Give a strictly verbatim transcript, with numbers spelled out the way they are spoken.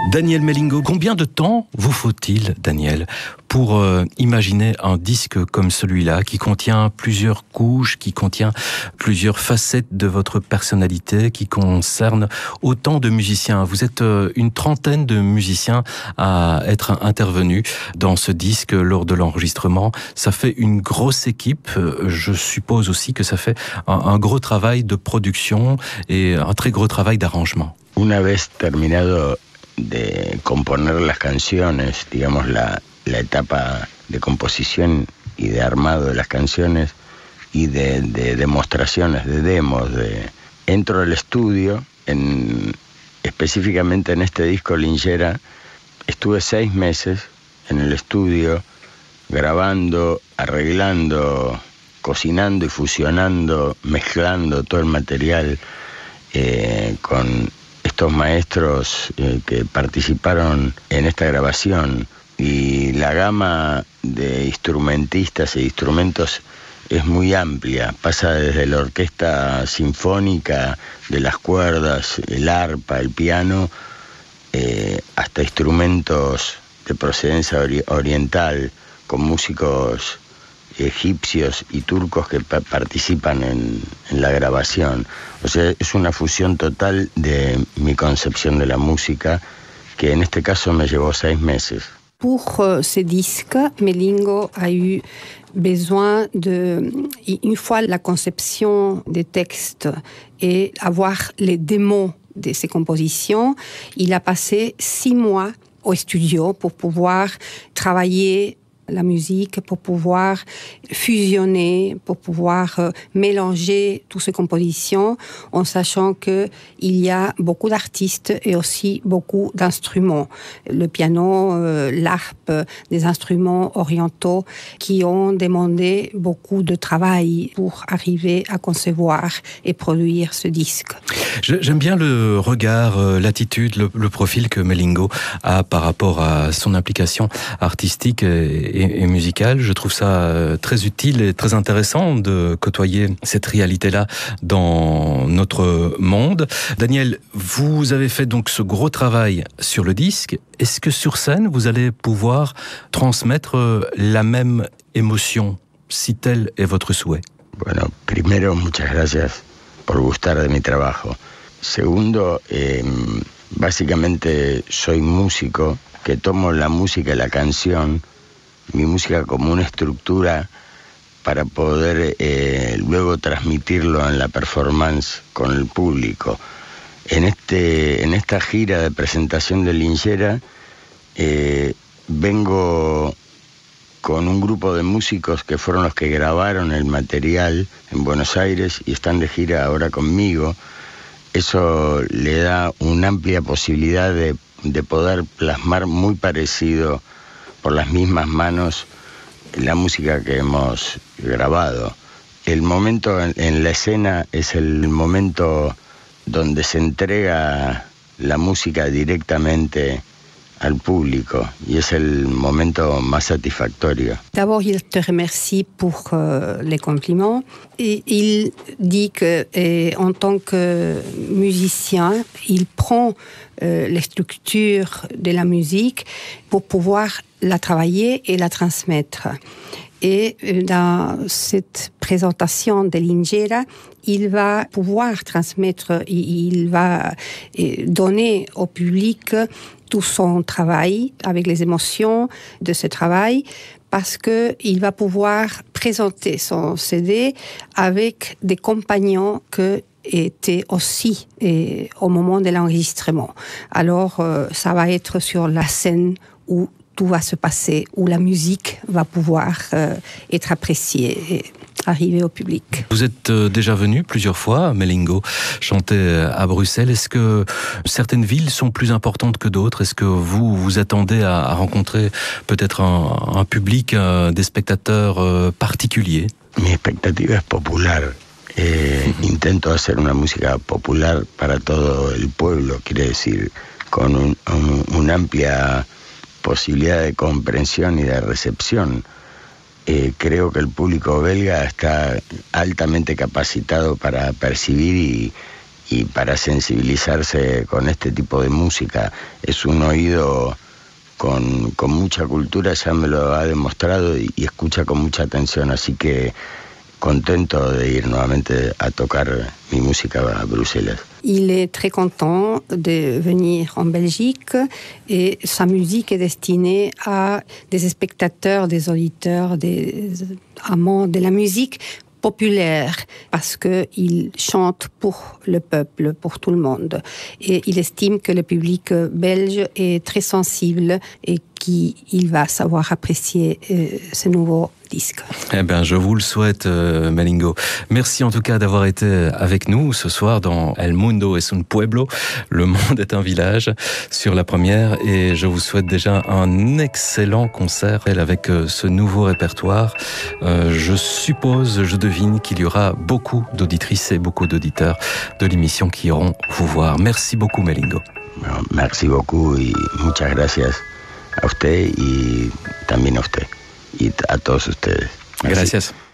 Daniel Melingo, combien de temps vous faut-il, Daniel, pour euh, imaginer un disque comme celui-là, qui contient plusieurs couches, qui contient plusieurs facettes de votre personnalité, qui concerne autant de musiciens? Vous êtes euh, une trentaine de musiciens à être intervenus dans ce disque lors de l'enregistrement. Ça fait une grosse équipe. Je suppose aussi que ça fait un, un gros travail de production et un très gros travail d'arrangement. Una vez terminado de componer las canciones, digamos la, la etapa de composición y de armado de las canciones y de, de demostraciones, de demos, de entro al estudio, en, específicamente en este disco Linjera, estuve seis meses en el estudio grabando, arreglando, cocinando y fusionando, mezclando todo el material eh, con estos maestros eh, que participaron en esta grabación, y la gama de instrumentistas e instrumentos es muy amplia, pasa desde la orquesta sinfónica, de las cuerdas, el arpa, el piano, eh, hasta instrumentos de procedencia ori- oriental, con músicos egipcios y turcos que pa- participan en, en la grabación. O sea, es una fusión total de mi concepción de la música, que en este caso me llevó seis meses. Pour euh, ce disque, Melingo a eu besoin de, une fois la conception des textes et avoir les démos de ses compositions, il a passé six mois au studio pour pouvoir travailler la musique, pour pouvoir fusionner, pour pouvoir euh, mélanger toutes ces compositions, en sachant que il y a beaucoup d'artistes et aussi beaucoup d'instruments. Le piano, euh, l'harpe, des instruments orientaux qui ont demandé beaucoup de travail pour arriver à concevoir et produire ce disque. J'aime bien le regard, l'attitude, le, le profil que Melingo a par rapport à son implication artistique et, et, et musicale. Je trouve ça très utile et très intéressant de côtoyer cette réalité-là dans notre monde. Daniel, vous avez fait donc ce gros travail sur le disque. Est-ce que sur scène, vous allez pouvoir transmettre la même émotion, si tel est votre souhait? Bueno, primero, muchas gracias por gustar de mi trabajo. Segundo, eh, básicamente soy músico, que tomo la música y la canción, mi música como una estructura para poder eh, luego transmitirlo en la performance con el público. En, este, en esta gira de presentación de Linjera eh, vengo con un grupo de músicos que fueron los que grabaron el material en Buenos Aires y están de gira ahora conmigo. Eso le da una amplia posibilidad de, de poder plasmar muy parecido por las mismas manos la música que hemos grabado. El momento en, en la escena es el momento donde se entrega la música directamente al public, et c'est le moment más satisfactorio. D'abord, il te remercie pour euh, les compliments. Et il dit que, et, en tant que musicien, il prend euh, les structures de la musique pour pouvoir la travailler et la transmettre. Et dans cette présentation de Linjera, il va pouvoir transmettre, il va donner au public tout son travail avec les émotions de ce travail, parce qu'il va pouvoir présenter son C D avec des compagnons que étaient aussi et, au moment de l'enregistrement. Alors, euh, ça va être sur la scène où tout va se passer, où la musique va pouvoir euh, être appréciée et arriver au public. Vous êtes euh, déjà venu plusieurs fois, Melingo, chanter à Bruxelles. Est-ce que certaines villes sont plus importantes que d'autres? Est-ce que vous vous attendez à, à rencontrer peut-être un, un public, euh, des spectateurs euh, particuliers? Mi expectativa es popular. Eh, uh-huh. Intento hacer una música popular para todo el pueblo, quiere decir, con un, un, una amplia posibilidad de comprensión y de recepción. Eh, creo que el público belga está altamente capacitado para percibir y, y para sensibilizarse con este tipo de música. Es un oído con, con mucha cultura, ya me lo ha demostrado, y, y escucha con mucha atención, así que contento de ir nuevamente a tocar mi música a Bruxelles. Il est très content de venir en Belgique et sa musique est destinée à des spectateurs, des auditeurs, des amants de la musique populaire, parce qu'il chante pour le peuple, pour tout le monde. Et il estime que le public belge est très sensible et qu'il va savoir apprécier euh, ce nouveau disque. Eh bien, je vous le souhaite, euh, Melingo. Merci en tout cas d'avoir été avec nous ce soir dans El Mundo es un Pueblo. Le monde est un village sur la première, et je vous souhaite déjà un excellent concert avec euh, ce nouveau répertoire. Euh, je suppose, je devine qu'il y aura beaucoup d'auditrices et beaucoup d'auditeurs de l'émission qui iront vous voir. Merci beaucoup, Melingo. Merci beaucoup y muchas gracias a usted y también a usted y a todos ustedes. Merci. Gracias.